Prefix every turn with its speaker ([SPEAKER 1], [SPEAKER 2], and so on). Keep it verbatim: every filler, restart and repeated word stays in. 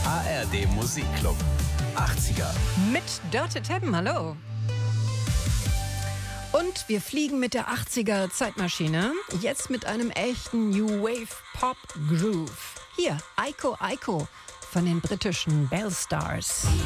[SPEAKER 1] A R D Musikclub achtziger.
[SPEAKER 2] Mit Dörte Teppen, hallo. Und wir fliegen mit der achtziger Zeitmaschine, jetzt mit einem echten New Wave Pop Groove. Hier, Aiko Aiko von den britischen Bell Stars.